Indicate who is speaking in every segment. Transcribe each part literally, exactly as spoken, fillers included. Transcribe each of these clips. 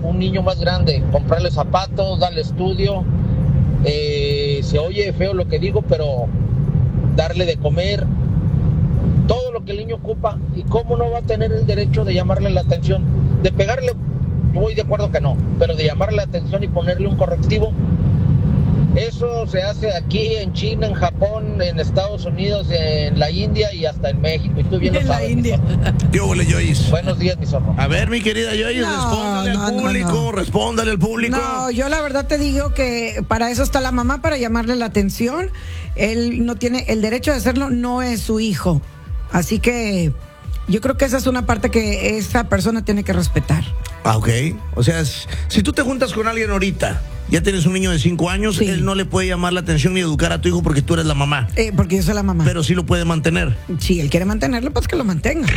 Speaker 1: un niño más grande, comprarle zapatos, darle estudio, eh, se oye feo lo que digo, pero darle de comer, todo lo que el niño ocupa. ¿Y cómo no va a tener el derecho de llamarle la atención? De pegarle, voy de acuerdo que no, pero de llamarle la atención y ponerle un correctivo. Eso se hace aquí en China, en Japón, en Estados Unidos, en la India y hasta en México. Y tú bien lo
Speaker 2: En la
Speaker 1: sabes.
Speaker 2: India.
Speaker 3: ¿Qué huele, Joyce?
Speaker 1: Buenos días, mi zorro.
Speaker 3: A ver, mi querida Joyce,
Speaker 2: No,
Speaker 3: respóndale
Speaker 2: no,
Speaker 3: al
Speaker 2: no,
Speaker 3: público,
Speaker 2: no.
Speaker 3: respóndale al público.
Speaker 2: No, yo la verdad te digo que para eso está la mamá, para llamarle la atención. Él no tiene el derecho de hacerlo, no es su hijo. Así que yo creo que esa es una parte que esa persona tiene que respetar.
Speaker 3: Ah, ok. O sea, es- si tú te juntas con alguien ahorita, ya tienes un niño de cinco años,
Speaker 2: Sí.
Speaker 3: él no le puede llamar la atención ni educar a tu hijo porque tú eres la mamá.
Speaker 2: Eh, porque yo soy la mamá.
Speaker 3: Pero sí lo puede mantener.
Speaker 2: Si él quiere mantenerlo, pues que lo mantenga.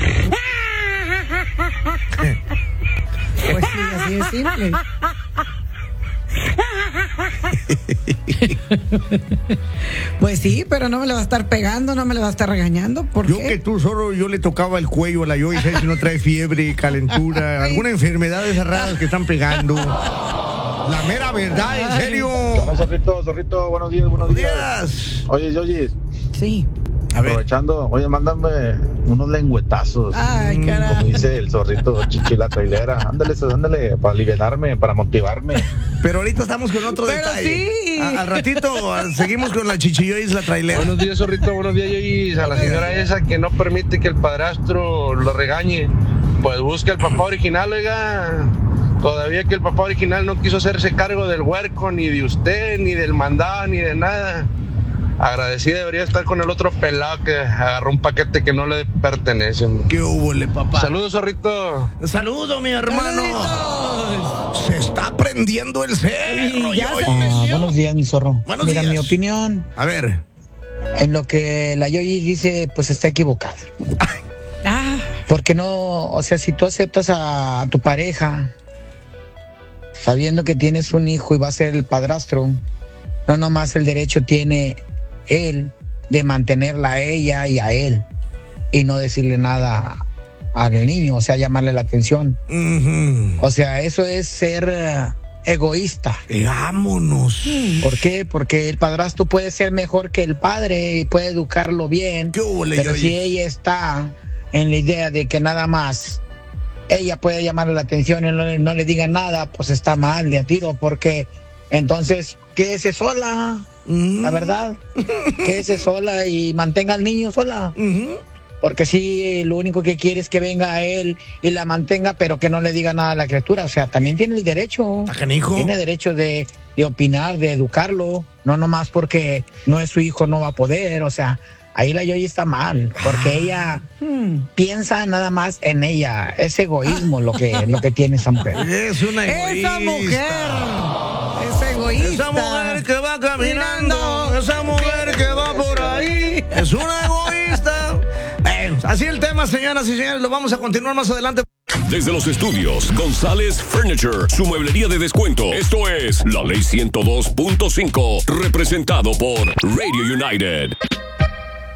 Speaker 2: Pues sí, así de simple. Pues sí, pero no me le va a estar pegando, no me le va a estar regañando. ¿Por
Speaker 3: Yo
Speaker 2: qué?
Speaker 3: que tú solo, yo le tocaba el cuello a la Joyce, si no trae fiebre, calentura, alguna enfermedad de esas raras que están pegando. La mera verdad, en serio.
Speaker 4: Hola, Zorrito, Zorrito, buenos días, buenos días.
Speaker 3: Días.
Speaker 4: Oye, oye,
Speaker 2: Sí.
Speaker 3: A ver.
Speaker 4: aprovechando, oye, mándame unos lengüetazos.
Speaker 2: Ay,
Speaker 4: Como
Speaker 2: caray.
Speaker 4: dice el Zorrito, chichi la trailera. Ándale, ándale, para aliviarme, para motivarme.
Speaker 3: Pero ahorita estamos con otro
Speaker 2: Pero
Speaker 3: detalle.
Speaker 2: sí.
Speaker 3: A- al ratito a- seguimos con la chichillois, la trailera.
Speaker 5: Buenos días, Zorrito, buenos días, Yoyis. A la señora esa que no permite que el padrastro lo regañe, pues busca el papá original, oiga. Todavía que el papá original no quiso hacerse cargo del huerco, ni de usted, ni del mandado, ni de nada. Agradecida debería estar con el otro pelado que agarró un paquete que no le pertenece. hombre.
Speaker 3: ¿Qué hubo, le papá?
Speaker 5: Saludos, Zorrito.
Speaker 3: Saludo, mi hermano. Se está prendiendo el cerro.
Speaker 2: ya
Speaker 3: Yoyis.
Speaker 2: se
Speaker 6: Ah, buenos días, mi zorro.
Speaker 3: Buenos
Speaker 6: Mira,
Speaker 3: días.
Speaker 6: mi opinión,
Speaker 3: A ver.
Speaker 6: en lo que la Yoyi dice, pues está equivocada.
Speaker 2: Ah,
Speaker 6: Porque no, o sea, si tú aceptas a tu pareja, sabiendo que tienes un hijo y va a ser el padrastro, no nomás el derecho tiene él de mantenerla a ella y a él, y no decirle nada al niño, o sea, llamarle la atención.
Speaker 3: Ujú.
Speaker 6: O sea, eso es ser eh, egoísta.
Speaker 3: Eh, Vámonos.
Speaker 6: ¿Por qué? Porque el padrastro puede ser mejor que el padre y puede educarlo bien.
Speaker 3: ¿Qué hubo, le
Speaker 6: Pero
Speaker 3: Yoyis?
Speaker 6: si ella está en la idea de que nada más ella puede llamarle la atención y no, le- no le diga nada, pues está mal de a tiro, porque entonces quédese sola,
Speaker 3: Mm.
Speaker 6: la verdad. Quédese sola y mantenga al niño sola.
Speaker 3: Ujú.
Speaker 6: Porque sí, lo único que quiere es que venga a él y la mantenga, pero que no le diga nada a la criatura. O sea, también tiene el derecho.
Speaker 3: Está canijo.
Speaker 6: Tiene derecho de, de opinar, de educarlo. No nomás porque no es su hijo, no va a poder. O sea, ahí la Yoyi está mal. Porque ella
Speaker 2: hmm.
Speaker 6: piensa nada más en ella. Es egoísmo lo que, lo que tiene esa mujer.
Speaker 3: Es una egoísta.
Speaker 2: Esa mujer es egoísta.
Speaker 3: Esa mujer que va caminando, esa mujer que va por ahí, es una egoísta. Eh, así el tema, señoras y señores, lo vamos a continuar más adelante.
Speaker 7: Desde los estudios González Furniture, su mueblería de descuento. Esto es La Ley ciento dos punto cinco, representado por Radio United.